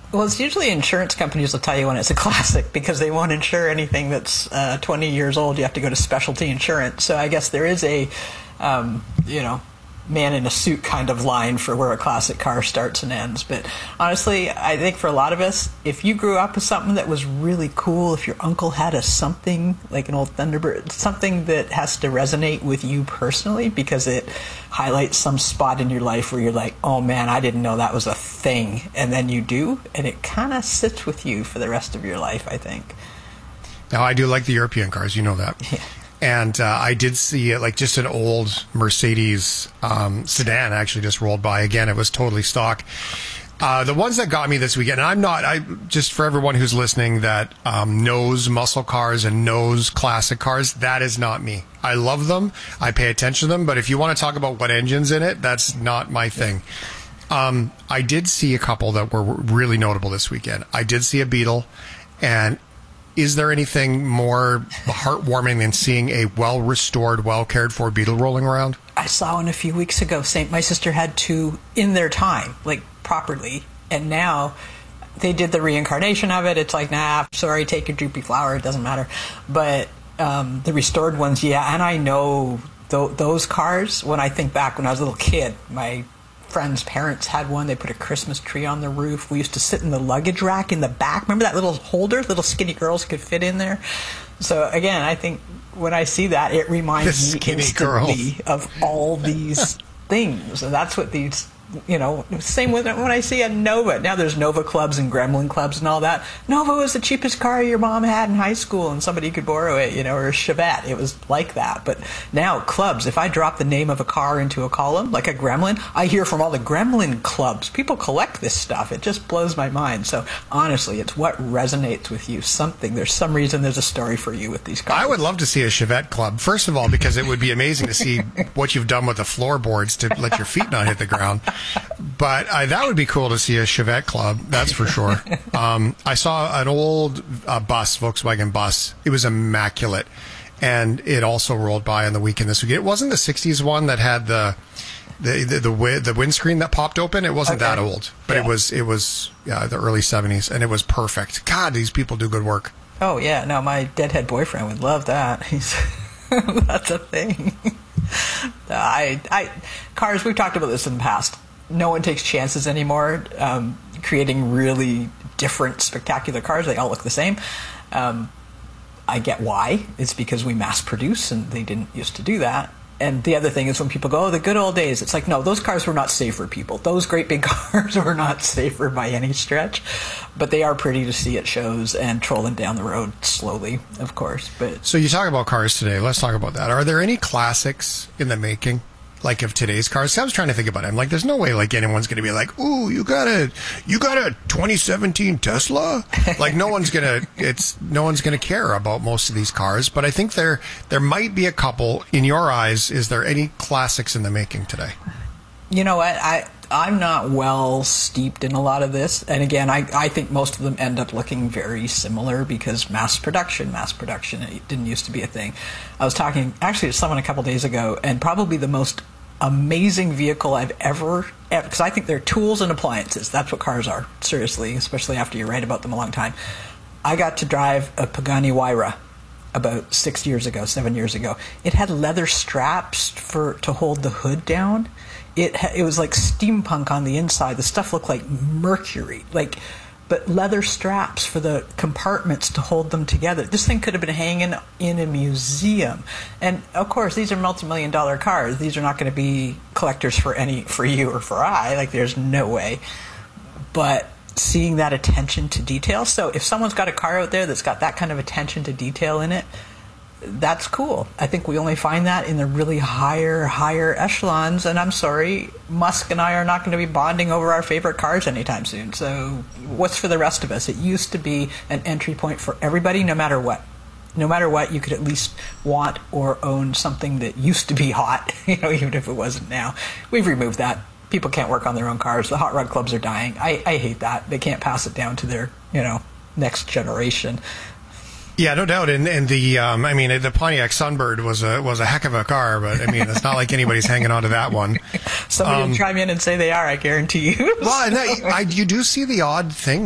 Well, it's usually insurance companies will tell you when it's a classic because they won't insure anything that's 20 years old. You have to go to specialty insurance. So I guess there is a, man in a suit kind of line for where a classic car starts and ends. But honestly, I think for a lot of us, if you grew up with something that was really cool, if your uncle had a something like an old Thunderbird, something that has to resonate with you personally because it highlights some spot in your life where you're like, oh man, I didn't know that was a thing. And then you do, and it kind of sits with you for the rest of your life, I think. Now, I do like the European cars, you know that. Yeah. And I did see like just an old Mercedes sedan actually just rolled by. Again, it was totally stock. The ones that got me this weekend, and I just for everyone who's listening that knows muscle cars and knows classic cars, that is not me. I love them. I pay attention to them. But if you want to talk about what engine's in it, that's not my thing. I did see a couple that were really notable this weekend. I did see a Beetle, and is there anything more heartwarming than seeing a well-restored, well-cared-for Beetle rolling around? I saw one a few weeks ago. My sister had two in their time, like properly, and now they did the reincarnation of it. It's like, nah, sorry, take your droopy flower, it doesn't matter. But the restored ones, yeah, and I know those cars, when I think back when I was a little kid, my friend's parents had one. They put a Christmas tree on the roof. We used to sit in the luggage rack in the back. Remember that little holder? Little skinny girls could fit in there. So again, I think when I see that, it reminds me instantly of all these things. And that's what these, same with when I see a Nova. Now there's Nova clubs and Gremlin clubs and all that. Nova was the cheapest car your mom had in high school and somebody could borrow it, or a Chevette. It was like that. But now clubs, if I drop the name of a car into a column, like a Gremlin, I hear from all the Gremlin clubs. People collect this stuff. It just blows my mind. So honestly, it's what resonates with you. There's some reason there's a story for you with these cars. I would love to see a Chevette club. First of all, because it would be amazing to see what you've done with the floorboards to let your feet not hit the ground. But that would be cool to see a Chevette club, that's for sure. I saw an old Volkswagen bus. It was immaculate. And it also rolled by on the weekend this weekend. It wasn't the 60s one that had the windscreen that popped open. It wasn't that old. But yeah. It was the early 70s, and it was perfect. God, these people do good work. Oh, yeah. No, my deadhead boyfriend would love that. That's a thing. Cars, we've talked about this in the past. No one takes chances anymore creating really different, spectacular cars. They all look the same. I get why. It's because we mass produce, and they didn't used to do that. And the other thing is when people go, oh, the good old days, it's like, no, those cars were not safe for people. Those great big cars were not safer by any stretch. But they are pretty to see at shows and trolling down the road slowly, of course. But so you talk about cars today. Let's talk about that. Are there any classics in the making? Like of today's cars? I was trying to think about it. I'm like, there's no way like anyone's going to be like, ooh, you got a 2017 Tesla? Like no one's going to care about most of these cars. But I think there might be a couple. In your eyes, is there any classics in the making today? You know what? I'm not well steeped in a lot of this. And again, I think most of them end up looking very similar because mass production, it didn't used to be a thing. I was talking actually to someone a couple days ago, and probably the most amazing vehicle I've ever, because I think they're tools and appliances. That's what cars are, seriously, especially after you write about them a long time. I got to drive a Pagani Huayra about 7 years ago. It had leather straps to hold the hood down. It was like steampunk on the inside. The stuff looked like mercury, but leather straps for the compartments to hold them together. This thing could have been hanging in a museum. And of course, these are multi-million-dollar cars. These are not going to be collectors for you or for I. Like, there's no way. But seeing that attention to detail. So if someone's got a car out there that's got that kind of attention to detail in it, that's cool. I think we only find that in the really higher echelons. And I'm sorry, Musk and I are not going to be bonding over our favorite cars anytime soon. So what's for the rest of us? It used to be an entry point for everybody, no matter what. No matter what, you could at least want or own something that used to be hot, even if it wasn't now. We've removed that. People can't work on their own cars. The hot rod clubs are dying. I hate that. They can't pass it down to their, next generation. Yeah, no doubt. And the Pontiac Sunbird was a heck of a car, but it's not like anybody's hanging on to that one. Somebody will chime in and say they are, I guarantee you. Well, and you do see the odd thing